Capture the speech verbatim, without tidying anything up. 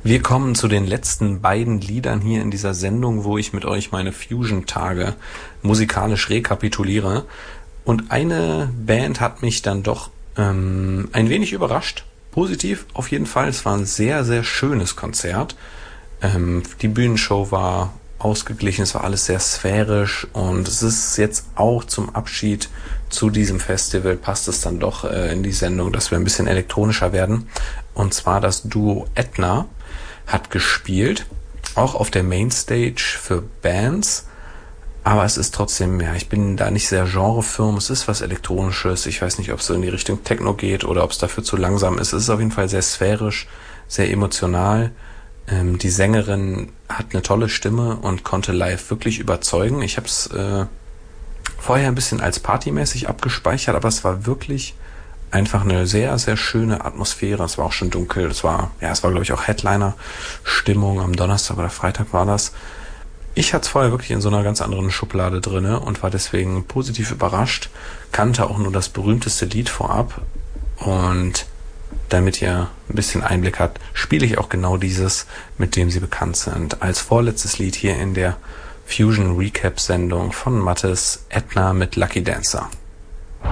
Wir kommen zu den letzten beiden Liedern hier in dieser Sendung, wo ich mit euch meine Fusion-Tage musikalisch rekapituliere. Und eine Band hat mich dann doch ähm, ein wenig überrascht. Positiv auf jeden Fall. Es war ein sehr, sehr schönes Konzert. Ähm, die Bühnenshow war ausgeglichen, es war alles sehr sphärisch und es ist jetzt auch zum Abschied zu diesem Festival passt es dann doch äh, in die Sendung, dass wir ein bisschen elektronischer werden. Und zwar das Duo Etna hat gespielt, auch auf der Mainstage für Bands, aber es ist trotzdem, ja, ich bin da nicht sehr genrefirm, es ist was Elektronisches, ich weiß nicht, ob es so in die Richtung Techno geht oder ob es dafür zu langsam ist, es ist auf jeden Fall sehr sphärisch, sehr emotional. Ähm, die Sängerin hat eine tolle Stimme und konnte live wirklich überzeugen. Ich habe es äh, vorher ein bisschen als partymäßig abgespeichert, aber es war wirklich einfach eine sehr, sehr schöne Atmosphäre. Es war auch schon dunkel. Es war, ja, es war, glaube ich, auch Headliner-Stimmung. Am Donnerstag oder Freitag war das. Ich hatte es vorher wirklich in so einer ganz anderen Schublade drinne und war deswegen positiv überrascht. Kannte auch nur das berühmteste Lied vorab. Und damit ihr ein bisschen Einblick habt, spiele ich auch genau dieses, mit dem sie bekannt sind. Als vorletztes Lied hier in der Fusion Recap Sendung von Mathis, Etna mit Lucky Dancer.